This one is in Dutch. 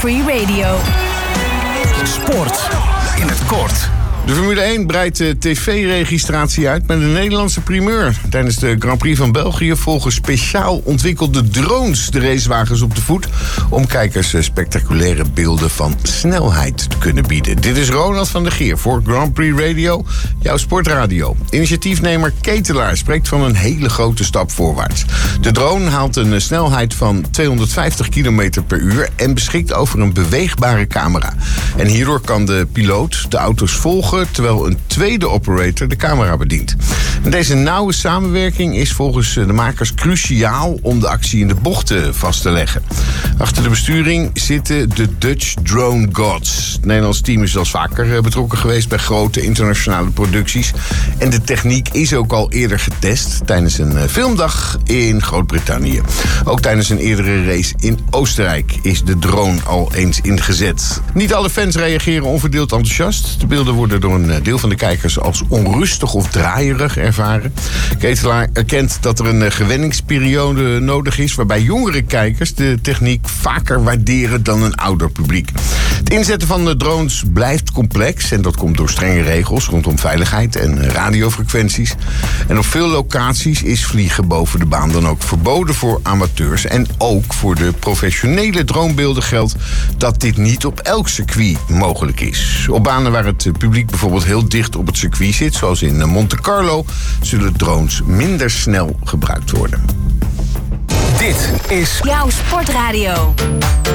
Prix Radio. Sport in het kort. De Formule 1 breidt de tv-registratie uit met een Nederlandse primeur. Tijdens de Grand Prix van België volgen speciaal ontwikkelde drones de racewagens op de voet om kijkers spectaculaire beelden van snelheid te kunnen bieden. Dit is Ronald van der Geer voor Grand Prix Radio, jouw sportradio. Initiatiefnemer Ketelaar spreekt van een hele grote stap voorwaarts. De drone haalt een snelheid van 250 km per uur en beschikt over een beweegbare camera. En hierdoor kan de piloot de auto's volgen terwijl een tweede operator de camera bedient. En deze nauwe samenwerking is volgens de makers cruciaal om de actie in de bochten vast te leggen. Achter de besturing zitten de Dutch Drone Gods. Het Nederlands team is al vaker betrokken geweest bij grote internationale producties. En de techniek is ook al eerder getest tijdens een filmdag in Groot-Brittannië. Ook tijdens een eerdere race in Oostenrijk is de drone al eens ingezet. Niet alle fans reageren onverdeeld enthousiast. De beelden worden door een deel van de kijkers als onrustig of draaierig ervaren. Ketelaar erkent dat er een gewenningsperiode nodig is waarbij jongere kijkers de techniek vaker waarderen dan een ouder publiek. Het inzetten van de drones blijft complex en dat komt door strenge regels rondom veiligheid en radiofrequenties. En op veel locaties is vliegen boven de baan dan ook verboden voor amateurs. En ook voor de professionele dronebeelden geldt dat dit niet op elk circuit mogelijk is. Op banen waar het publiek bijvoorbeeld heel dicht op het circuit zit, zoals in Monte Carlo, zullen drones minder snel gebruikt worden. Dit is Jouw sportradio.